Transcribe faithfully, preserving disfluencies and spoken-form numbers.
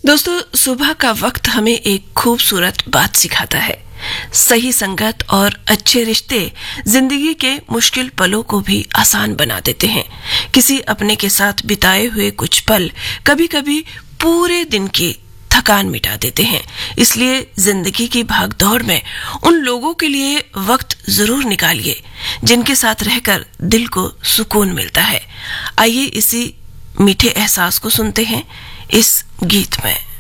दोस्तों, सुबह का वक्त हमें एक खूबसूरत बात सिखाता है। सही संगत और अच्छे रिश्ते जिंदगी के मुश्किल पलों को भी आसान बना देते हैं। किसी अपने के साथ बिताए हुए कुछ पल कभी कभी पूरे दिन की थकान मिटा देते हैं। इसलिए जिंदगी की भागदौड़ में उन लोगों के लिए वक्त जरूर निकालिए जिनके साथ रहकर दिल को सुकून मिलता है। आइए इसी मीठे एहसास को सुनते हैं इस गीत में।